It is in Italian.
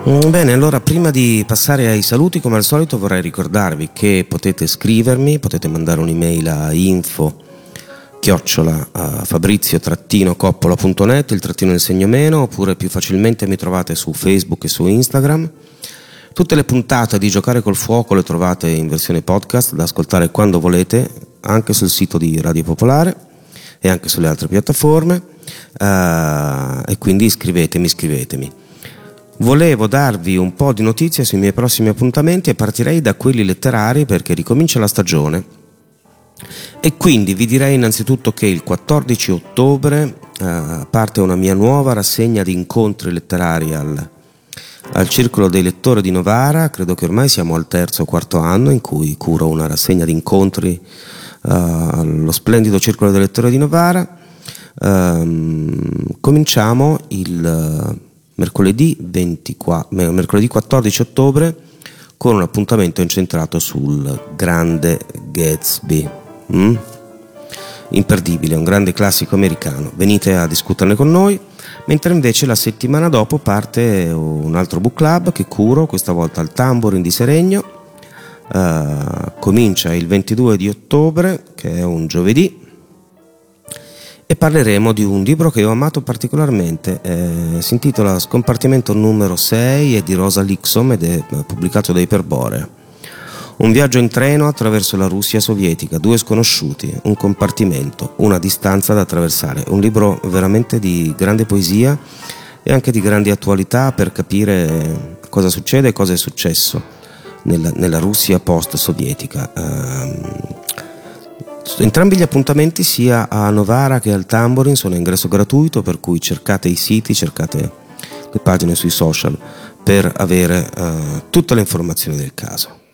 Bene, allora prima di passare ai saluti, come al solito vorrei ricordarvi che potete scrivermi, potete mandare un'email a info@fabrizio-coppola.net, il trattino nel segno meno, oppure più facilmente mi trovate su Facebook e su Instagram. Tutte le puntate di Giocare col Fuoco le trovate in versione podcast da ascoltare quando volete, anche sul sito di Radio Popolare e anche sulle altre piattaforme, e quindi scrivetemi. Volevo darvi un po' di notizie sui miei prossimi appuntamenti e partirei da quelli letterari perché ricomincia la stagione. E quindi vi direi innanzitutto che il 14 ottobre parte una mia nuova rassegna di incontri letterari al Circolo dei Lettori di Novara. Credo che ormai siamo al terzo o quarto anno in cui curo una rassegna di incontri allo splendido Circolo dei Lettori di Novara. Cominciamo il mercoledì 14 ottobre con un appuntamento incentrato sul Grande Gatsby. Imperdibile, un grande classico americano. Venite a discuterne con noi. Mentre invece la settimana dopo parte un altro book club che curo, questa volta al Tamborin di Seregno. Comincia il 22 di ottobre, che è un giovedì, e parleremo di un libro che ho amato particolarmente. Si intitola Scompartimento numero 6, è di Rosa Liksom ed è pubblicato da Iperborea. Un viaggio in treno attraverso la Russia sovietica, 2 sconosciuti, un compartimento, una distanza da attraversare. Un libro veramente di grande poesia e anche di grande attualità per capire cosa succede e cosa è successo nella Russia post-sovietica. Entrambi gli appuntamenti, sia a Novara che al Tamborin, sono a ingresso gratuito, per cui cercate i siti, cercate le pagine sui social per avere tutte le informazioni del caso.